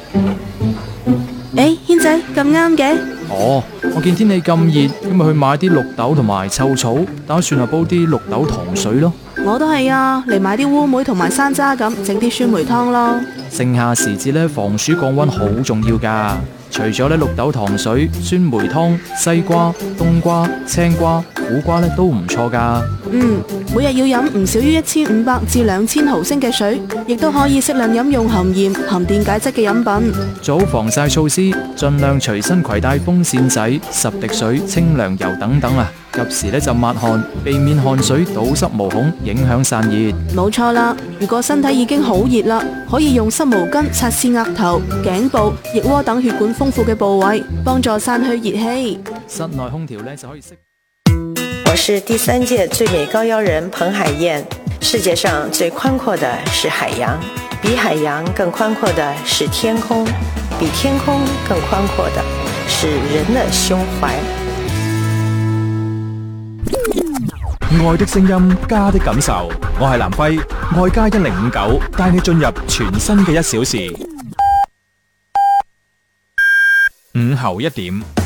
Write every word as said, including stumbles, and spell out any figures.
誒，軒仔咁啱嘅。 哦，我見天氣咁熱，咁咪去買啲綠豆同埋臭草，打算係煲啲綠豆糖水咯。 我都係啊，嚟買啲烏梅同埋山楂咁，整啲酸梅湯咯。 盛夏時節咧，防暑降溫好重要噶。除咗咧綠豆糖水、酸梅湯、西瓜、冬瓜、青瓜、苦瓜咧都唔錯噶。 嗯，每日要飲唔少於一千五百至兩千毫升嘅水，亦都可以適量飲用含鹽、含電解質嘅飲品。 做好防曬措施，盡量隨身攜帶風扇仔、十滴水、清涼油等等啊。及時咧就抹汗，避免汗水堵塞毛孔，影響散熱。 冇錯啦，如果身體已經好熱啦，可以用濕毛巾擦拭額頭、頸部、腋窩等血管豐富嘅部位，幫助散去熱氣。 室內空調咧就可以熄。 我是第三屆最美高腰人彭海燕。世界上最寬闊的是海洋，比海洋更寬闊的是天空，比天空更寬闊的是人的胸懷。 愛的聲音，家的感受。我係南輝，愛家一零五九，帶你進入全新嘅一小時。午後一點。